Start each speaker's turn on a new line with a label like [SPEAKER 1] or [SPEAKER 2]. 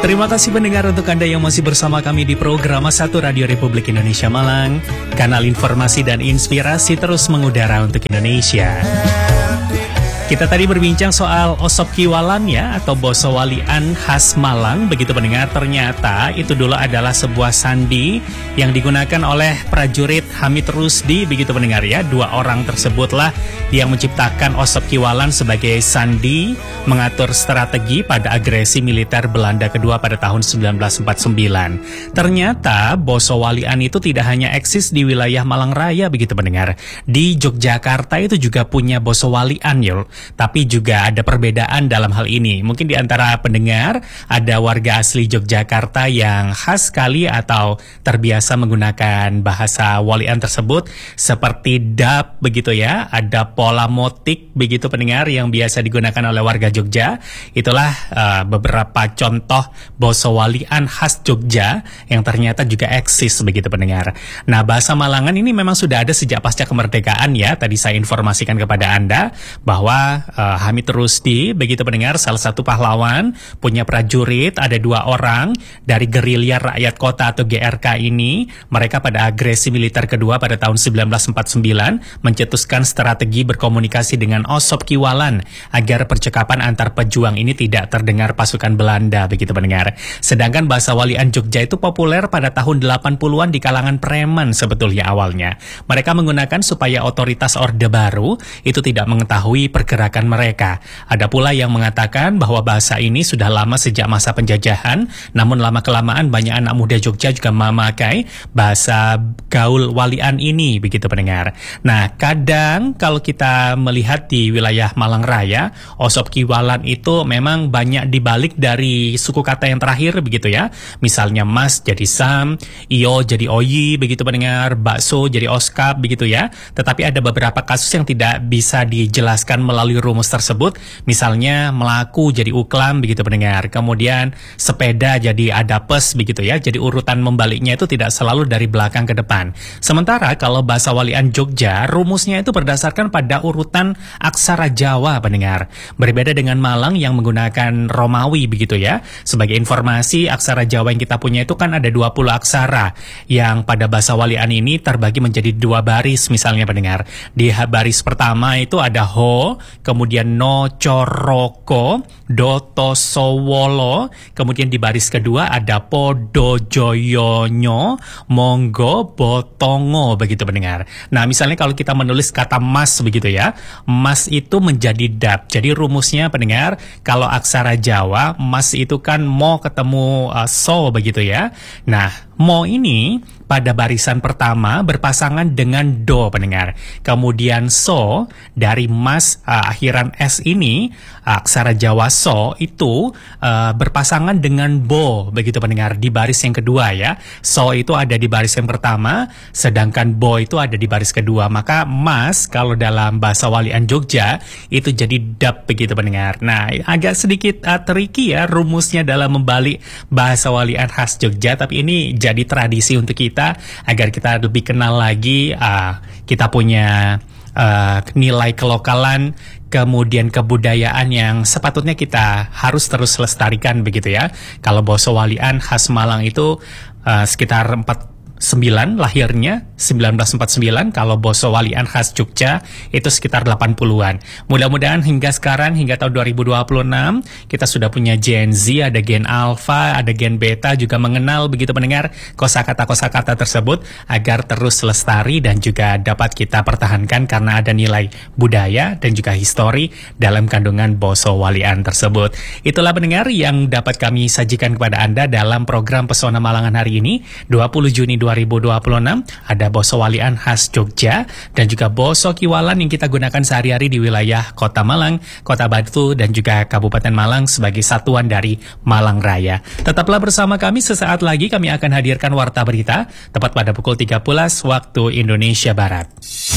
[SPEAKER 1] Terima kasih pendengar untuk Anda yang masih bersama kami di program Satu Radio Republik Indonesia Malang. Kanal informasi dan inspirasi terus mengudara untuk Indonesia. Kita tadi berbincang soal osop kiwalan ya, atau boso walian khas Malang. Begitu pendengar, ternyata itu dulu adalah sebuah sandi yang digunakan oleh prajurit Hamid Rusdi. Begitu pendengar ya, dua orang tersebutlah yang menciptakan osop kiwalan sebagai sandi mengatur strategi pada agresi militer Belanda kedua pada tahun 1949. Ternyata boso walian itu tidak hanya eksis di wilayah Malang Raya begitu pendengar. Di Yogyakarta itu juga punya boso walian ya. Tapi juga ada perbedaan dalam hal ini. Mungkin di antara pendengar ada warga asli Yogyakarta yang khas sekali atau terbiasa menggunakan bahasa walian tersebut seperti dap begitu ya. Ada pola motik begitu pendengar yang biasa digunakan oleh warga Jogja. Itulah beberapa contoh boso walian khas Jogja yang ternyata juga eksis begitu pendengar. Nah, bahasa Malangan ini memang sudah ada sejak pasca kemerdekaan ya. Tadi saya informasikan kepada Anda bahwa Hamid Rusdi, begitu pendengar, salah satu pahlawan, punya prajurit, ada dua orang dari gerilya rakyat kota atau GRK ini. Mereka pada agresi militer kedua pada tahun 1949 mencetuskan strategi berkomunikasi dengan osop kiwalan agar percakapan antar pejuang ini tidak terdengar pasukan Belanda, begitu pendengar. Sedangkan bahasa walian Jogja itu populer pada tahun 80-an di kalangan preman sebetulnya awalnya. Mereka menggunakan supaya otoritas Orde Baru itu tidak mengetahui pergerakan mereka. Ada pula yang mengatakan bahwa bahasa ini sudah lama sejak masa penjajahan, namun lama-kelamaan banyak anak muda Jogja juga memakai bahasa gaul walian ini, begitu pendengar. Nah, kadang kalau kita melihat di wilayah Malang Raya, osop kiwalan itu memang banyak dibalik dari suku kata yang terakhir, begitu ya. Misalnya mas jadi sam, iyo jadi oyi, begitu pendengar, bakso jadi oskap, begitu ya. Tetapi ada beberapa kasus yang tidak bisa dijelaskan melalui rumus tersebut, misalnya melaku jadi uklam begitu pendengar, kemudian sepeda jadi adapes begitu ya, jadi urutan membaliknya itu tidak selalu dari belakang ke depan. Sementara kalau bahasa walian Jogja, rumusnya itu berdasarkan pada urutan aksara Jawa pendengar. Berbeda dengan Malang yang menggunakan Romawi begitu ya. Sebagai informasi, aksara Jawa yang kita punya itu kan ada 20 aksara yang pada bahasa walian ini terbagi menjadi dua baris misalnya pendengar. Di baris pertama itu ada ho, kemudian no coroko, doto sowolo, kemudian di baris kedua ada podo joyonyo, monggo botongo begitu pendengar. Nah, misalnya kalau kita menulis kata mas begitu ya, mas itu menjadi dap. Jadi rumusnya pendengar, kalau aksara Jawa mas itu kan mo ketemu so begitu ya. Nah, mo ini pada barisan pertama berpasangan dengan do pendengar. Kemudian so dari mas akhiran s ini, aksara Jawa so itu berpasangan dengan bo begitu pendengar di baris yang kedua ya. So itu ada di baris yang pertama, sedangkan bo itu ada di baris kedua. Maka mas kalau dalam bahasa walian Jogja itu jadi dap begitu pendengar. Nah, agak sedikit tricky ya rumusnya dalam membalik bahasa walian khas Jogja, tapi ini jadi tradisi untuk kita agar kita lebih kenal lagi kita punya nilai kelokalan, kemudian kebudayaan yang sepatutnya kita harus terus lestarikan begitu ya. Kalau boso walian khas Malang itu sekitar 9 lahirnya 1949, kalau boso walian khas Jogja itu sekitar 80-an. Mudah-mudahan hingga sekarang, hingga tahun 2026 kita sudah punya Gen Z, ada Gen Alpha, ada Gen Beta juga mengenal begitu pendengar kosakata-kosakata tersebut agar terus lestari dan juga dapat kita pertahankan karena ada nilai budaya dan juga histori dalam kandungan boso walian tersebut. Itulah pendengar yang dapat kami sajikan kepada Anda dalam program Pesona Malangan hari ini 20 Juni 2026. Ada boso walian khas Jogja dan juga boso kiwalan yang kita gunakan sehari-hari di wilayah Kota Malang, Kota Batu dan juga Kabupaten Malang sebagai satuan dari Malang Raya. Tetaplah bersama kami, sesaat lagi kami akan hadirkan warta berita tepat pada pukul 13 waktu Indonesia Barat.